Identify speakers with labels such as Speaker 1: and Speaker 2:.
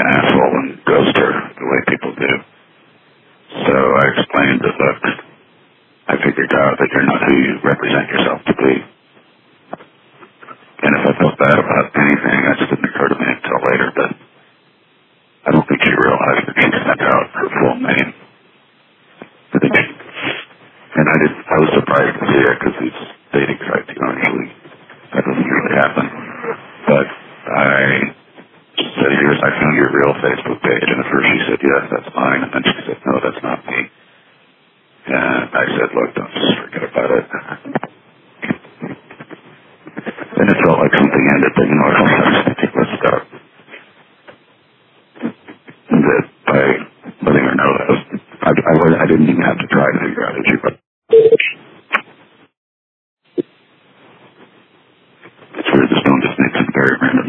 Speaker 1: an asshole and ghost her the way people do. So I explained that, look, I figured out that you're not who you represent yourself to be. And if I felt bad about anything, that just didn't occur to me until later, but I don't think she realized that she sent out her full name. And I was surprised to see it because these dating sites, usually, that doesn't usually happen. But I said, I found your real Facebook page. And at first she said, yes, that's mine. And then she said, no, that's not me. And I said, look, don't just forget about it. And it felt like something ended, but I was thinking, let's stop. And that by letting her know that I didn't even have to try to figure out who she was. It's weird, this phone just makes some very random